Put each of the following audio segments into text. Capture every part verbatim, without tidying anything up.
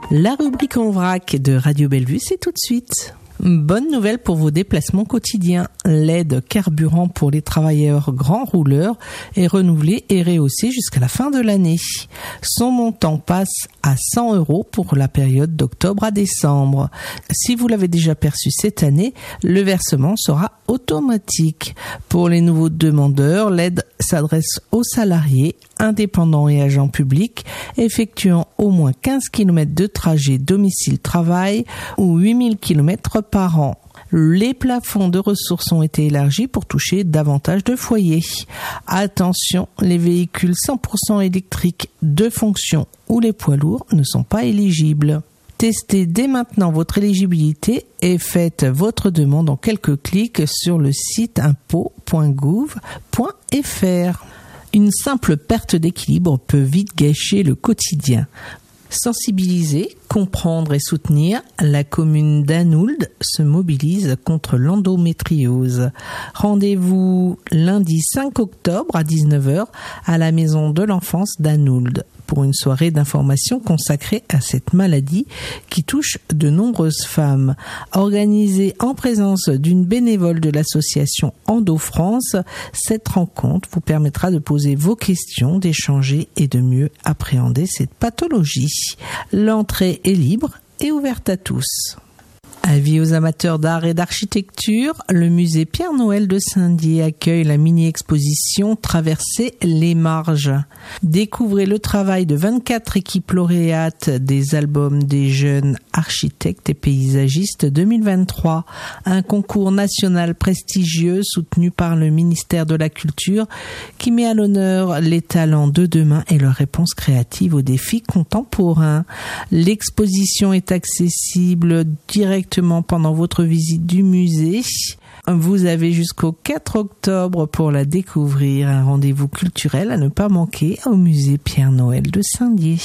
La rubrique en vrac de Radio Bellevue, c'est tout de suite. Bonne nouvelle pour vos déplacements quotidiens. L'aide carburant pour les travailleurs grands rouleurs est renouvelée et rehaussée jusqu'à la fin de l'année. Son montant passe à cent euros pour la période d'octobre à décembre. Si vous l'avez déjà perçu cette année, le versement sera automatique. Pour les nouveaux demandeurs, l'aide s'adresse aux salariés, indépendants et agents publics effectuant au moins quinze kilomètres de trajet domicile-travail ou huit mille kilomètres par an. Les plafonds de ressources ont été élargis pour toucher davantage de foyers. Attention, les véhicules cent pour cent électriques de fonction ou les poids lourds ne sont pas éligibles. Testez dès maintenant votre éligibilité et faites votre demande en quelques clics sur le site impôts point gouv point f r. Une simple perte d'équilibre peut vite gâcher le quotidien. Sensibiliser, comprendre et soutenir, la commune d'Anould se mobilise contre l'endométriose. Rendez-vous lundi cinq octobre à dix-neuf heures à la maison de l'enfance d'Anould pour une soirée d'information consacrée à cette maladie qui touche de nombreuses femmes. Organisée en présence d'une bénévole de l'association Endo France, cette rencontre vous permettra de poser vos questions, d'échanger et de mieux appréhender cette pathologie. L'entrée est libre et ouverte à tous. Avis aux amateurs d'art et d'architecture, le musée Pierre-Noël de Saint-Dié accueille la mini-exposition Traverser les marges. Découvrez le travail de vingt-quatre équipes lauréates des albums des jeunes architectes et paysagistes deux mille vingt-trois, un concours national prestigieux soutenu par le ministère de la Culture qui met à l'honneur les talents de demain et leurs réponses créatives aux défis contemporains. L'exposition est accessible directement pendant votre visite du musée. Vous avez jusqu'au quatre octobre pour la découvrir. Un rendez-vous culturel à ne pas manquer au musée Pierre-Noël de Saint-Dié.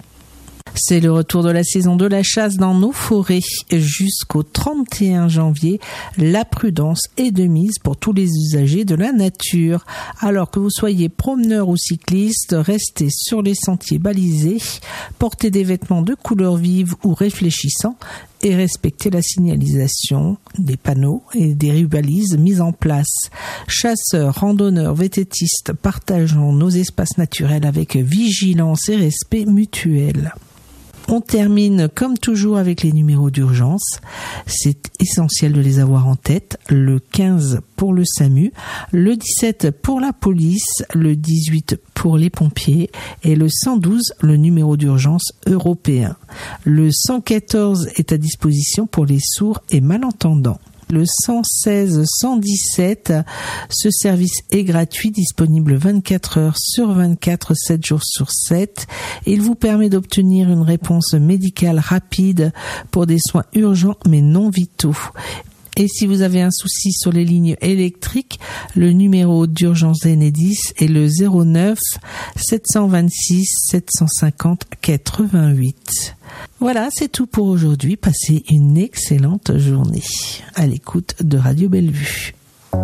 C'est le retour de la saison de la chasse dans nos forêts. Jusqu'au trente et un janvier, la prudence est de mise pour tous les usagers de la nature. Alors que vous soyez promeneur ou cycliste, restez sur les sentiers balisés, portez des vêtements de couleur vive ou réfléchissants et respectez la signalisation des panneaux et des rubalises mises en place. Chasseurs, randonneurs, vététistes, partageons nos espaces naturels avec vigilance et respect mutuel. On termine comme toujours avec les numéros d'urgence. C'est essentiel de les avoir en tête. Le quinze pour le SAMU, le dix-sept pour la police, le dix-huit pour les pompiers et le cent douze, le numéro d'urgence européen. Le cent quatorze est à disposition pour les sourds et malentendants. Le cent seize cent dix-sept, ce service est gratuit, disponible vingt-quatre heures sur vingt-quatre, sept jours sur sept. Il vous permet d'obtenir une réponse médicale rapide pour des soins urgents mais non vitaux. Et si vous avez un souci sur les lignes électriques, le numéro d'urgence Enedis est le zéro neuf sept cent vingt-six sept cent cinquante quatre-vingt-huit. Voilà, c'est tout pour aujourd'hui. Passez une excellente journée à l'écoute de Radio Bellevue.